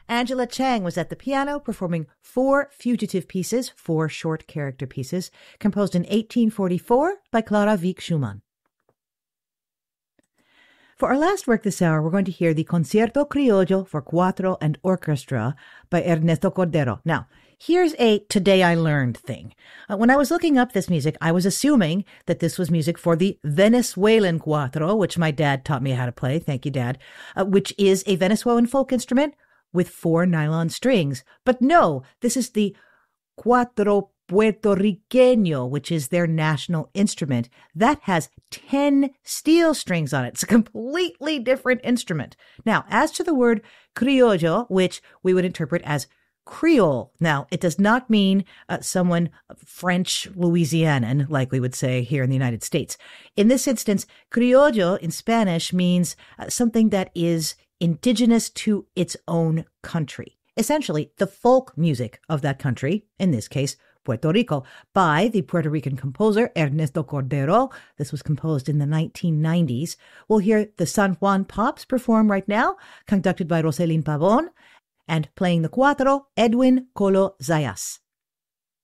Angela Chang was at the piano performing four fugitive pieces, four short character pieces, composed in 1844 by Clara Wieck Schumann. For our last work this hour, we're going to hear the Concierto Criollo for Cuatro and Orchestra by Ernesto Cordero. Now, here's a Today I Learned thing. When I was looking up this music, I was assuming that this was music for the Venezuelan cuatro, which my dad taught me how to play. Thank you, Dad. Which is a Venezuelan folk instrument with four nylon strings. But no, this is the cuatro puertorriqueño, which is their national instrument. That has 10 steel strings on it. It's a completely different instrument. Now, as to the word criollo, which we would interpret as Creole. Now, it does not mean someone French Louisianan, like we would say here in the United States. In this instance, criollo in Spanish means something that is indigenous to its own country. Essentially, the folk music of that country, in this case, Puerto Rico, by the Puerto Rican composer Ernesto Cordero. This was composed in the 1990s. We'll hear the San Juan Pops perform right now, conducted by Roselyn Pavon, and playing the cuatro, Edwin Colo Zayas.